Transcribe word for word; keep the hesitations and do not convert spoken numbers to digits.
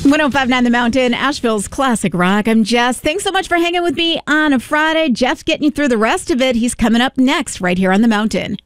one oh five point nine The Mountain, Asheville's classic rock. I'm Jess. Thanks so much for hanging with me on a Friday. Jeff's getting you through the rest of it. He's coming up next right here on The Mountain.